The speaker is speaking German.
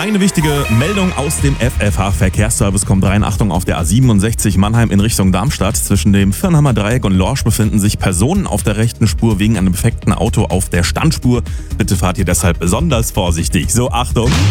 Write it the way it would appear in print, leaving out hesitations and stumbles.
Eine wichtige Meldung aus dem FFH-Verkehrsservice kommt rein. Achtung, auf der A67 Mannheim in Richtung Darmstadt. Zwischen dem Firnheimer Dreieck und Lorsch befinden sich Personen auf der rechten Spur wegen einem defekten Auto auf der Standspur. Bitte fahrt ihr deshalb besonders vorsichtig. So, Achtung!